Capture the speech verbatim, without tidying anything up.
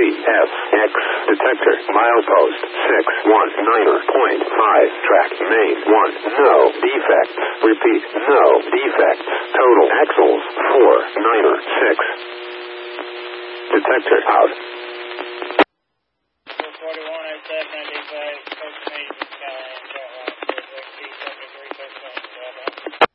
F X detector milepost six one niner point five track main one no defects. Repeat, no defects. Total axles four niner six. Detector out. four forty-one oh seven ninety-five, Copenhagen, Skyline.